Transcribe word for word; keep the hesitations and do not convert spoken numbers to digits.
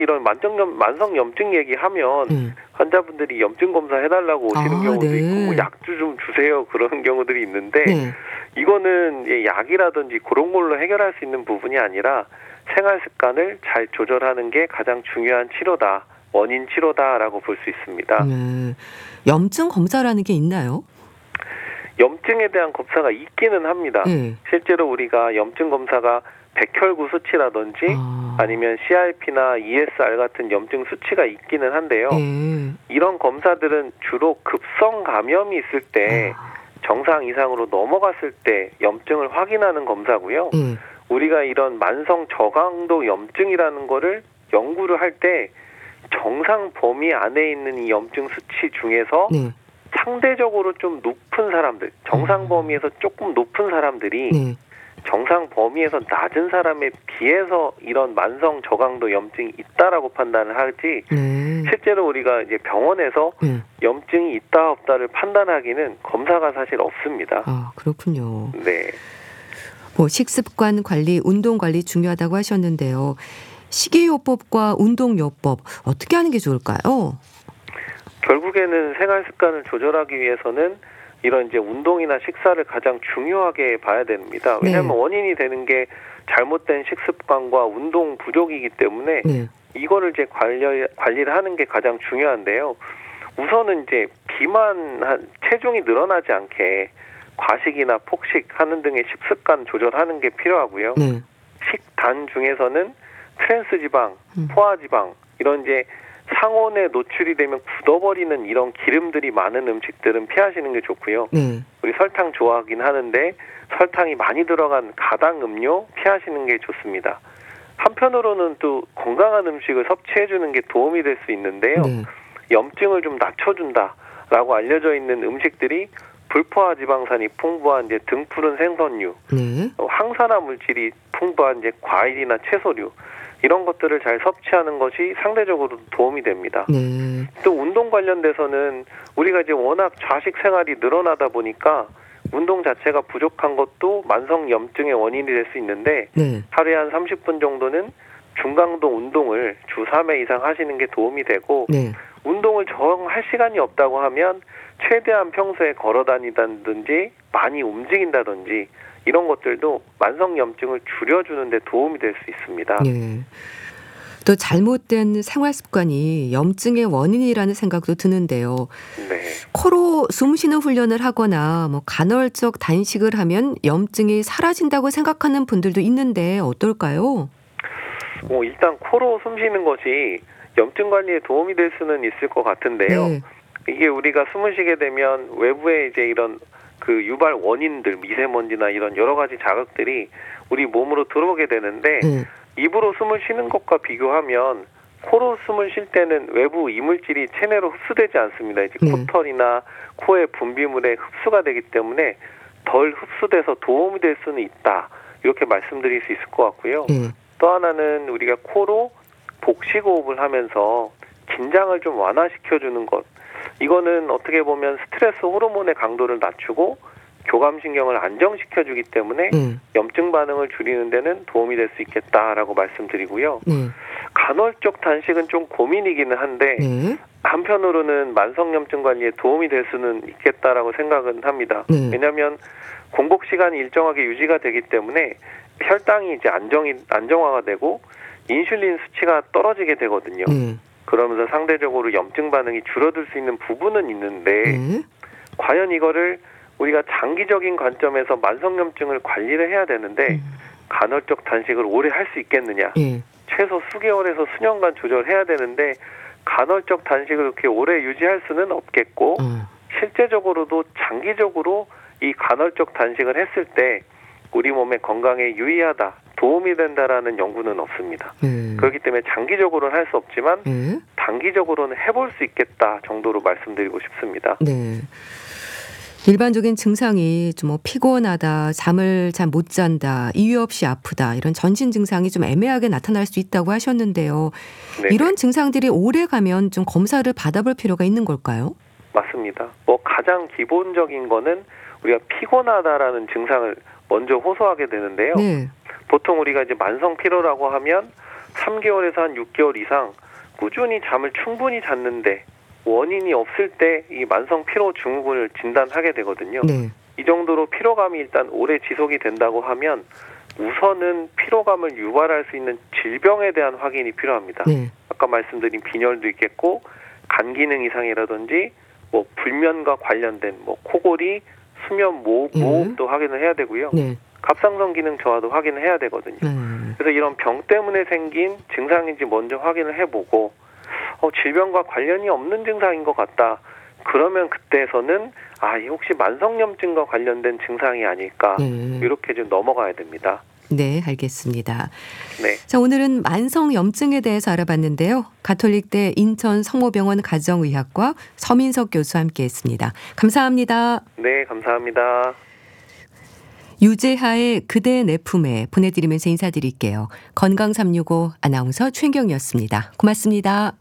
이런 만성염, 만성염증 얘기하면 음. 환자분들이 염증 검사 해달라고 오시는 아, 경우도 네. 있고 뭐 약주 좀 주세요 그런 경우들이 있는데 네. 이거는 이제 약이라든지 그런 걸로 해결할 수 있는 부분이 아니라 생활 습관을 잘 조절하는 게 가장 중요한 치료다. 원인 치료다라고 볼 수 있습니다. 네. 염증 검사라는 게 있나요? 염증에 대한 검사가 있기는 합니다. 네. 실제로 우리가 염증 검사가 백혈구 수치라든지 아. 아니면 씨알피나 이에스알 같은 염증 수치가 있기는 한데요. 예. 이런 검사들은 주로 급성 감염이 있을 때 아. 정상 이상으로 넘어갔을 때 염증을 확인하는 검사고요. 예. 우리가 이런 만성 저강도 염증이라는 거를 연구를 할 때 정상 범위 안에 있는 이 염증 수치 중에서 네. 상대적으로 좀 높은 사람들, 정상 범위에서 조금 높은 사람들이 네. 정상 범위에서 낮은 사람에 비해서 이런 만성 저강도 염증이 있다라고 판단을 하지 네. 실제로 우리가 이제 병원에서 네. 염증이 있다 없다를 판단하기는 검사가 사실 없습니다. 아, 그렇군요. 네. 뭐 식습관 관리, 운동 관리 중요하다고 하셨는데요. 식이요법과 운동요법 어떻게 하는 게 좋을까요? 결국에는 생활 습관을 조절하기 위해서는 이런 이제 운동이나 식사를 가장 중요하게 봐야 됩니다. 왜냐하면 네. 원인이 되는 게 잘못된 식습관과 운동 부족이기 때문에 네. 이거를 이제 관리, 관리를 하는 게 가장 중요한데요. 우선은 이제 비만한 체중이 늘어나지 않게 과식이나 폭식하는 등의 식습관 조절하는 게 필요하고요. 네. 식단 중에서는 트랜스 지방, 음. 포화 지방 이런 이제 상온에 노출이 되면 굳어버리는 이런 기름들이 많은 음식들은 피하시는 게 좋고요. 네. 우리 설탕 좋아하긴 하는데 설탕이 많이 들어간 가당 음료 피하시는 게 좋습니다. 한편으로는 또 건강한 음식을 섭취해주는 게 도움이 될 수 있는데요. 네. 염증을 좀 낮춰준다라고 알려져 있는 음식들이 불포화 지방산이 풍부한 이제 등푸른 생선류, 네. 항산화 물질이 풍부한 이제 과일이나 채소류 이런 것들을 잘 섭취하는 것이 상대적으로 도움이 됩니다. 네. 또 운동 관련돼서는 우리가 이제 워낙 좌식 생활이 늘어나다 보니까 운동 자체가 부족한 것도 만성 염증의 원인이 될 수 있는데 네. 하루에 한 삼십 분 정도는 중강도 운동을 주 삼 회 이상 하시는 게 도움이 되고 네. 운동을 정할 시간이 없다고 하면 최대한 평소에 걸어 다니다든지 많이 움직인다든지 이런 것들도 만성 염증을 줄여주는 데 도움이 될 수 있습니다. 네. 또 잘못된 생활 습관이 염증의 원인이라는 생각도 드는데요. 네. 코로 숨 쉬는 훈련을 하거나 뭐 간헐적 단식을 하면 염증이 사라진다고 생각하는 분들도 있는데 어떨까요? 뭐 일단 코로 숨 쉬는 것이 염증 관리에 도움이 될 수는 있을 것 같은데요. 네. 이게 우리가 숨을 쉬게 되면 외부에 이제 이런 그 유발 원인들, 미세먼지나 이런 여러 가지 자극들이 우리 몸으로 들어오게 되는데 네. 입으로 숨을 쉬는 것과 비교하면 코로 숨을 쉴 때는 외부 이물질이 체내로 흡수되지 않습니다. 이제 네. 코털이나 코의 분비물에 흡수가 되기 때문에 덜 흡수돼서 도움이 될 수는 있다. 이렇게 말씀드릴 수 있을 것 같고요. 네. 또 하나는 우리가 코로 복식호흡을 하면서 긴장을 좀 완화시켜주는 것. 이거는 어떻게 보면 스트레스 호르몬의 강도를 낮추고 교감신경을 안정시켜주기 때문에 네. 염증 반응을 줄이는 데는 도움이 될 수 있겠다라고 말씀드리고요. 네. 간헐적 단식은 좀 고민이기는 한데 네. 한편으로는 만성염증 관리에 도움이 될 수는 있겠다라고 생각은 합니다. 네. 왜냐하면 공복 시간이 일정하게 유지가 되기 때문에 혈당이 이제 안정이 안정화가 되고 인슐린 수치가 떨어지게 되거든요. 네. 그러면서 상대적으로 염증 반응이 줄어들 수 있는 부분은 있는데 네. 과연 이거를 우리가 장기적인 관점에서 만성염증을 관리를 해야 되는데 음. 간헐적 단식을 오래 할 수 있겠느냐. 네. 최소 수개월에서 수년간 조절해야 되는데 간헐적 단식을 그렇게 오래 유지할 수는 없겠고 어. 실제적으로도 장기적으로 이 간헐적 단식을 했을 때 우리 몸의 건강에 유의하다, 도움이 된다라는 연구는 없습니다. 네. 그렇기 때문에 장기적으로는 할 수 없지만 네. 단기적으로는 해볼 수 있겠다 정도로 말씀드리고 싶습니다. 네. 일반적인 증상이 좀 뭐 피곤하다, 잠을 잘 못 잔다, 이유 없이 아프다 이런 전신 증상이 좀 애매하게 나타날 수 있다고 하셨는데요. 네네. 이런 증상들이 오래 가면 좀 검사를 받아볼 필요가 있는 걸까요? 맞습니다. 뭐 가장 기본적인 거는 우리가 피곤하다라는 증상을 먼저 호소하게 되는데요. 네. 보통 우리가 이제 만성 피로라고 하면 삼 개월에서 한 육 개월 이상 꾸준히 잠을 충분히 잤는데 원인이 없을 때 이 만성 피로 증후군을 진단하게 되거든요. 네. 이 정도로 피로감이 일단 오래 지속이 된다고 하면 우선은 피로감을 유발할 수 있는 질병에 대한 확인이 필요합니다. 네. 아까 말씀드린 빈혈도 있겠고 간 기능 이상이라든지 뭐 불면과 관련된 뭐 코골이, 수면 모, 예. 모흡도 확인을 해야 되고요. 네. 갑상선 기능 저하도 확인을 해야 되거든요. 네. 그래서 이런 병 때문에 생긴 증상인지 먼저 확인을 해보고 어, 질병과 관련이 없는 증상인 것 같다. 그러면 그때에서는 아, 이 혹시 만성염증과 관련된 증상이 아닐까 네. 이렇게 좀 넘어가야 됩니다. 네, 알겠습니다. 네, 자, 오늘은 만성염증에 대해서 알아봤는데요. 가톨릭대 인천 성모병원 가정의학과 서민석 교수와 함께했습니다. 감사합니다. 네, 감사합니다. 유재하의 그대 내 품에 보내드리면서 인사드릴게요. 건강 삼육오 아나운서 최인경이었습니다. 고맙습니다.